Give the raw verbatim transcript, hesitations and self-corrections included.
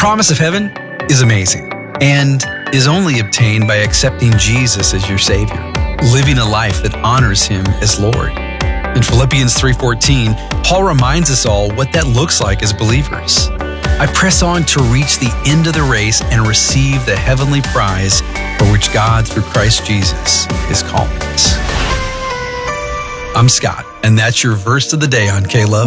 promise of heaven is amazing and is only obtained by accepting Jesus as your Savior, living a life that honors Him as Lord. In Philippians three fourteen, Paul reminds us all what that looks like as believers. I press on to reach the end of the race and receive the heavenly prize for which God, through Christ Jesus, is calling us. I'm Scott, and that's your verse of the day on K-Love.